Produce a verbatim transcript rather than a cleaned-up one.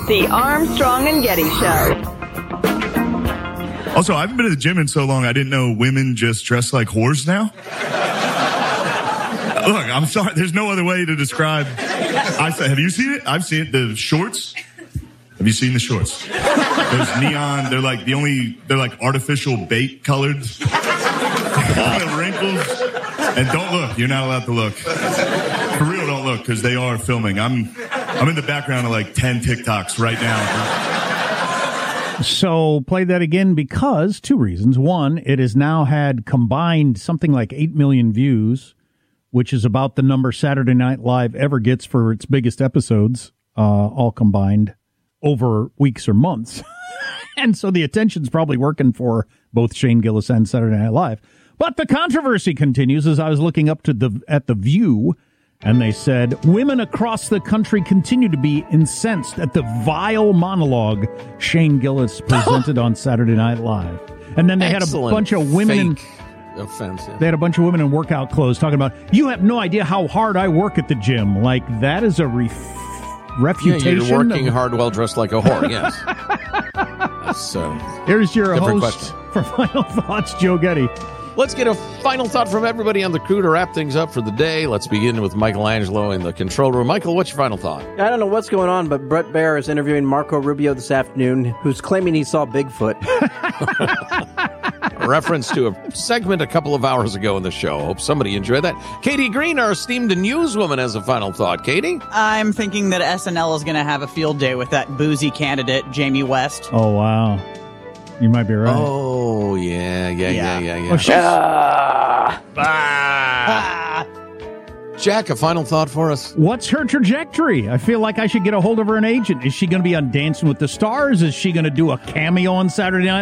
The Armstrong and Getty Show. Also, I haven't been to the gym in so long, I didn't know women just dress like whores now. Look, I'm sorry. There's no other way to describe. I said, have you seen it? I've seen it. The shorts. Have you seen the shorts? There's neon. They're like the only, they're like artificial bait colored. The wrinkles. And don't look. You're not allowed to look. For real, don't look, because they are filming. I'm, I'm in the background of like ten TikToks right now. So play that again because two reasons. One, it has now had combined something like eight million views, which is about the number Saturday Night Live ever gets for its biggest episodes, uh, all combined over weeks or months. And so the attention's probably working for both Shane Gillis and Saturday Night Live. But the controversy continues as I was looking up to the at The View, and they said women across the country continue to be incensed at the vile monologue Shane Gillis presented on Saturday Night Live. And then they Excellent had a bunch of women fake in offensive. They had a bunch of women in workout clothes talking about, you have no idea how hard I work at the gym. Like, that is a ref- refutation. Yeah, you're working of- hard, well dressed like a whore. Yes. That's, uh, Here's your different host question. for Final Thoughts, Joe Getty. Let's get a final thought from everybody on the crew to wrap things up for the day. Let's begin with Michelangelo in the control room. Michael, what's your final thought? I don't know what's going on, but Brett Baer is interviewing Marco Rubio this afternoon, who's claiming he saw Bigfoot. A reference to a segment a couple of hours ago in the show. Hope somebody enjoyed that. Katie Green, our esteemed newswoman, has a final thought. Katie? I'm thinking that S N L is going to have a field day with that boozy candidate, Jamie West. Oh, wow. You might be right. Oh, yeah, yeah, yeah, yeah, yeah. Oh, she's- Ah. Ah. Jack, a final thought for us? What's her trajectory? I feel like I should get a hold of her an agent. Is she going to be on Dancing with the Stars? Is she going to do a cameo on Saturday Night